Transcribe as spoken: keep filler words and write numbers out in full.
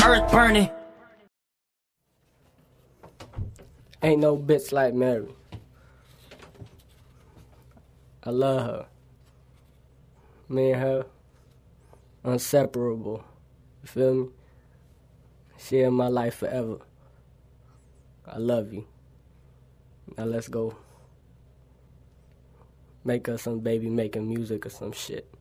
earth burning. Ain't no bitch like Mary. I love her. Me and her, inseparable. You feel me? She in my life forever. I love you. Now let's go make us some baby making music or some shit.